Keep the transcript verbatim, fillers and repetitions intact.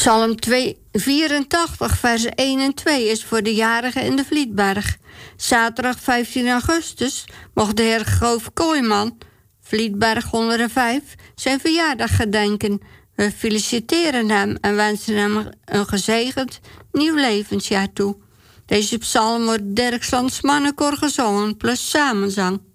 Psalm vierentachtig, vers één en twee is voor de jarigen in de Vlietberg. Zaterdag vijftien augustus mocht de heer Goof Kooijman, Vlietberg honderdvijf, zijn verjaardag gedenken. We feliciteren hem en wensen hem een gezegend nieuw levensjaar toe. Deze psalm wordt Derkslands Mannenkoor gezongen plus samenzang.